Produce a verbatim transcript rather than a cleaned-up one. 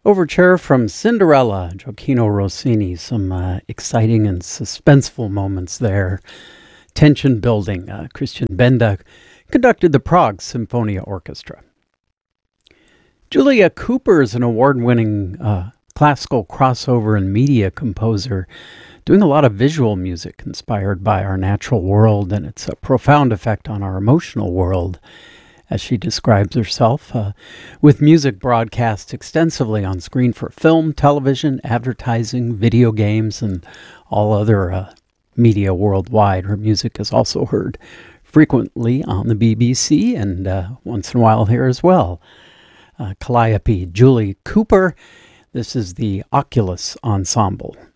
Overture from Cinderella, Gioacchino Rossini. Some uh, exciting and suspenseful moments there. Tension building. Uh, Christian Benda conducted the Prague Symphonia Orchestra. Julia Cooper is an award-winning uh, classical crossover and media composer, doing a lot of visual music inspired by our natural world and its a profound effect on our emotional world, as she describes herself, uh, with music broadcast extensively on screen for film, television, advertising, video games, and all other uh, media worldwide. Her music is also heard frequently on the B B C and uh, once in a while here as well. Uh, Calliope, Julie Cooper. This is the Oculus Ensemble.